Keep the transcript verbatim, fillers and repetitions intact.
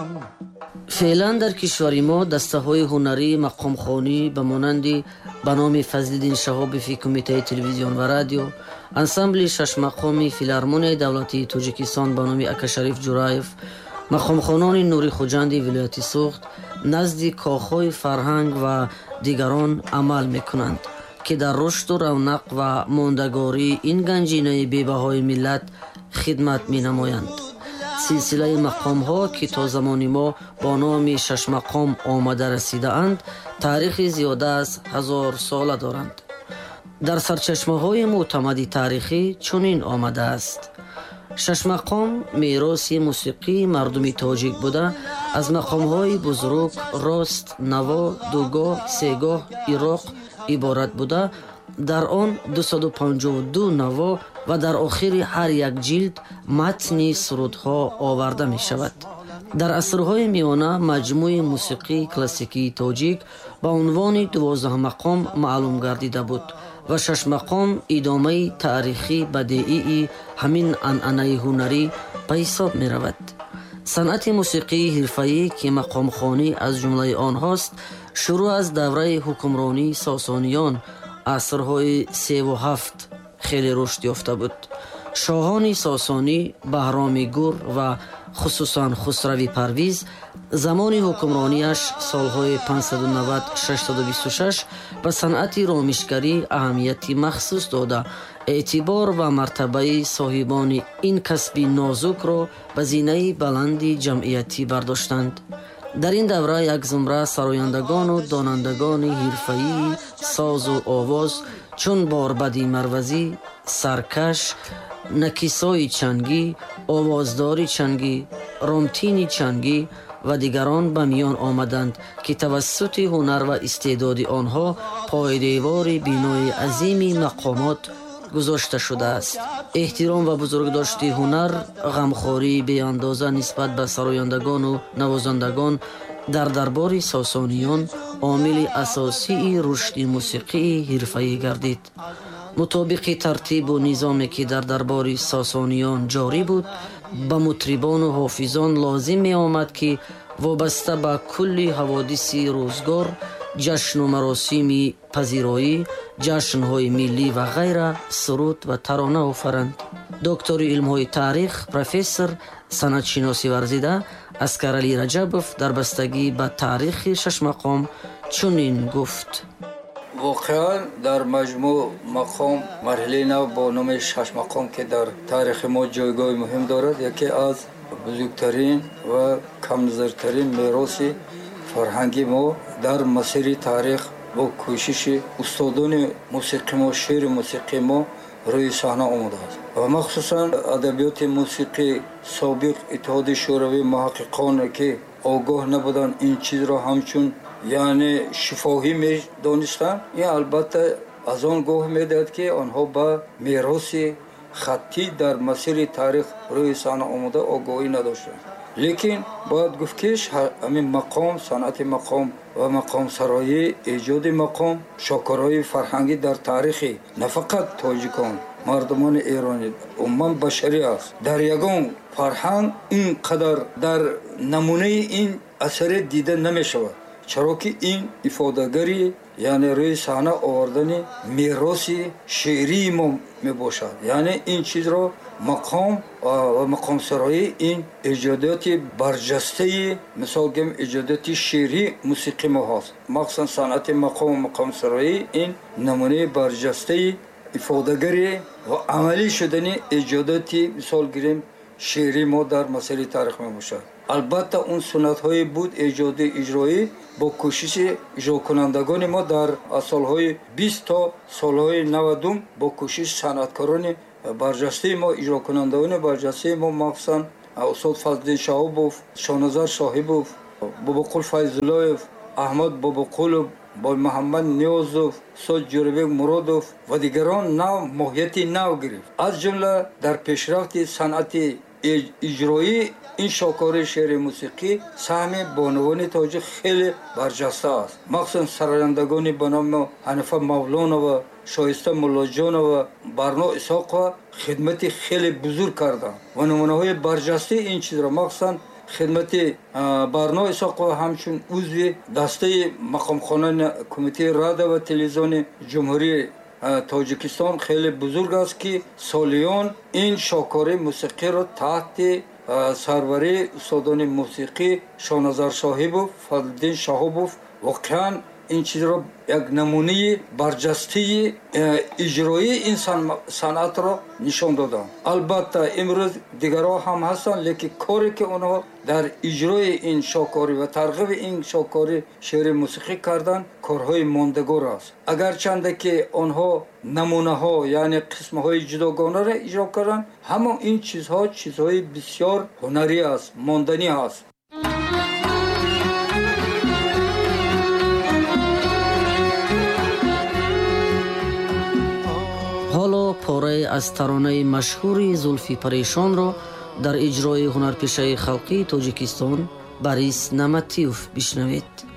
феълан дар кишвари мо дастаҳои ҳунарӣ мақомхонӣ ба монанди ба номи Фазлиддин Шаҳобови Кумитаи телевизион ва радио, ансамбли шашмақоми Филармонияи давлатии Тоҷикистон ба номи Акашариф Ҷураев, мақомхонони Нури Хуҷанди вилояти Суғд назди кохҳои фарҳанг ва дигарон амал мекунанд, ки дар рушду равнақ ва мондагории ин ганҷинаи бебаҳои миллат хидмат менамоянд. силсилаи мақомҳо, ки то замони мо бо номи шашмақом омада расидаанд, таърихи зиёда аз ҳазор сола доранд. дар сарчашмаҳои мӯътамади таърихӣ чунин омадааст: шашмақом мероси мусиқии мардуми тоҷик буда, аз мақомҳои бузург, рост, наво, дугоҳ, сегоҳ, ироқ иборат буда, дар он дусаду панҷоҳу ду наво ва дар охири ҳар як ҷилд матни сурудҳо оварда мешавад. дар асрҳои миёна маҷмӯи мусиқии классикии тоҷик ба унвони дувоздаҳмақом маълум гардида буд ва шашмақом идомаи таърихӣ бадеии ҳамин анъанаи ҳунарӣ ба ҳисоб меравад. санъати мусиқии ҳирфаӣ, ки мақомхонӣ аз ҷумлаи онҳост, шурӯъ аз давраи ҳукмронии Сосониён асрҳои севу ҳафт хеле рушд ёфта буд. шоҳони Сосонӣ, Баҳроми Гур ва хусусан Хусрави Парвиз замони ҳукмронияш солҳои панҷсаду навад - шашсаду бисту шаш ба санъати ромишгарӣ аҳамияти махсус дода, эътибор ва мартабаи соҳибони ин касби нозукро ба зинаи баланди ҷамъиятӣ бардоштанд. дар ин давра як зумра сарояндагону донандагони ҳирфаии созу овоз чун Борбади Марвазӣ, Саркаш, Накисои Чангӣ, Овоздори Чангӣ, Ромтини Чангӣ ва дигарон ба миён омаданд, ки тавассути ҳунар ва истеъдоди онҳо пойдевори бинои азими мақомот гузошта шудааст. эҳтиром ва бузургдошти ҳунар, ғамхории беандоза нисбат ба сарояндагону навозандагон дар дарбори Сосониён омили асосии рушди мусиқии ҳирфаӣ гардид. мутобиқи тартибу низоме, ки дар дарбори Сосониён ҷорӣ буд, ба мутрибону ҳофизон лозим меомад, ки вобаста ба кулли ҳаводиси рӯзгор, ҷашну маросими пазироӣ, ҷашнҳои миллӣ ва ғайра суруд ва тарона офаранд. доктори илмҳои таърих, профессор санъатшиносӣ варзида Аскаралӣ Раҷабов дар бастагӣ ба таърихи шашмақом чунин гуфт: воқеан дар маҷмӯъ мақом марҳилаи нав бо номи шашмақом, ки дар таърихи мо ҷойгоҳи муҳим дорад, яке аз бузургтарин ва камназартарин мероси фарҳанги мо дар масири таърих бо кӯшиши устодони мусиқи мо, шеъри мусиқи мо рӯи саҳна омадааст. ва махсусан адабиёти мусиқи собиқ Иттиҳоди шӯравӣ муҳаққиқоне, ки огоҳ набуданд ин чизро ҳамчун яъне шифоҳӣ медонистанд, ин албатта аз он гоҳ медиҳад, ки онҳо ба мероси хаттӣ дар масири таърих рӯи саҳна омада огоҳӣ надоштанд. лекин бояд гуфт, ки ҳамин мақом, санъати мақом ва мақомсароӣ, эҷоди мақом шокорҳои фарҳангӣ дар таърихи на фақат тоҷикон, мардумони эронӣ, умуман башарӣ аст. дар ягон фарҳанг ин қадар дар намунаи ин асаре дида намешавад, чаро ки ин ифодагари яъне рӯи саҳна овардани мероси шеърии мо мебошад. яъне ин чизро мақом ва мақомсароӣ ин эҷодиёти барҷастаи, мисол гем эҷодиёти шеърӣ мусиқи мо ҳаст. махсусан санъати мақом ва мақомсароӣ ин намунаи барҷастаи ифодагари ва амалӣ шудани эҷодиёти, мисол гирем, шеърӣ мо дар масири таърих мебошад. албатта он суннатҳои буд эҷоди иҷроӣ бо кӯшиши иҷрокунандагони мо дар солҳои бист то солҳои навадум бо кӯшиши санъаткорони барҷастаи мо, иҷрокунандагони барҷастаи мо, махсусан устод Фазлиддин Шаҳобов, Шоҳназар Соҳибов, Бобоқул Файзуллоев, Аҳмад Бобоқулов, Боймуҳаммад Ниёзов, Сод Ҷӯрабек Муродов ва дигарон нав моҳияти нав гирифт. аз ҷумла дар пешрафти санъати иҷроӣ ин шокори шеъри мусиқӣ саҳми бонувони тоҷик хеле барҷаста аст. махсусан сарояндагони ба номи Ҳанифа Мавлонова, Шоиста Муллоҷонова, Барно Исоқова хидмати хеле бузург карданд ва намунаҳои барҷастаи ин чизро, махсусан хидмати Барно Исоқова ҳамчун узви дастаи мақомхонаи кумитаи рада ва телевизиони ҷумҳурии Тоҷикистон хеле бузург аст ки солиён ин шокори мусиқиро таҳти сарвари устодони мусиқӣ Шоназар Шоҳибов, Фадлиддин Шаҳобов воқеан ин чизро як намунаи барҷастии иҷроии ин санъатро нишон доданд. Албатта имрӯз дигарҳо ҳам ҳастанд, лекин коре ки онҳо дар иҷрои ин шокорӣ ва тарғиби ин шокорӣ шеъри мусиқӣ карданд корҳои мондагор аст. Агарчанде ки онҳо намунаҳо яъне қисмҳои ҷудогонаро иҷро карданд, ҳамон ин чизҳо чизҳои бисёр ҳунарӣ аст, монданӣ аст. ҳоло порае аз таронаи машҳури Зулфи Парешонро дар иҷрои ҳунарпешаи халқии Тоҷикистон Борис Наматиев бишнавед.